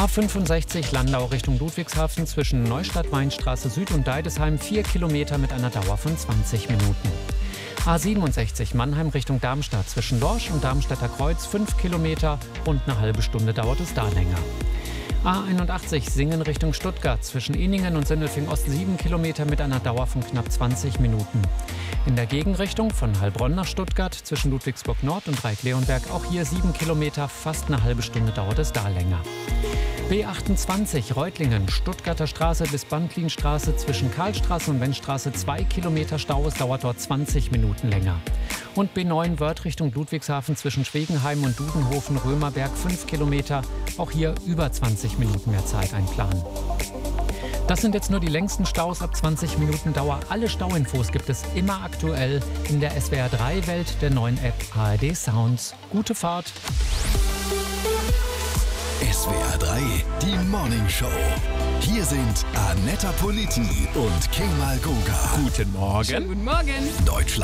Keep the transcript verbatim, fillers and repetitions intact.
A fünfundsechzig Landau Richtung Ludwigshafen zwischen Neustadt-Weinstraße Süd und Deidesheim vier Kilometer mit einer Dauer von zwanzig Minuten. A siebenundsechzig Mannheim Richtung Darmstadt zwischen Lorsch und Darmstädter Kreuz fünf Kilometer und eine halbe Stunde dauert es da länger. A einundachtzig Singen Richtung Stuttgart zwischen Ehningen und Sindelfingen Ost sieben Kilometer mit einer Dauer von knapp zwanzig Minuten. In der Gegenrichtung von Heilbronn nach Stuttgart zwischen Ludwigsburg Nord und Reik-Leonberg auch hier sieben Kilometer, fast eine halbe Stunde dauert es da länger. B achtundzwanzig Reutlingen, Stuttgarter Straße bis Bandlinstraße zwischen Karlstraße und Wendstraße zwei Kilometer Stau, es dauert dort zwanzig Minuten länger. Und B neun Wörth Richtung Ludwigshafen zwischen Schwegenheim und Dudenhofen Römerberg fünf Kilometer, auch hier über zwanzig Minuten mehr Zeit einplanen. Das sind jetzt nur die längsten Staus ab zwanzig Minuten Dauer. Alle Stauinfos gibt es immer aktuell in der S W R drei Welt der neuen App A R D Sounds. Gute Fahrt! S W R drei, die Morning Show. Hier sind Annetta Politi und Kemal Goga. Guten Morgen. Schönen guten Morgen. Deutschland.